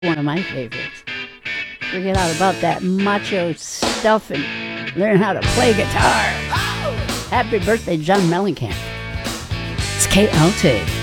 One of my favorites. Forget all about that macho stuff and learn how to play guitar. Happy birthday, John Mellencamp. It's Kate Altig.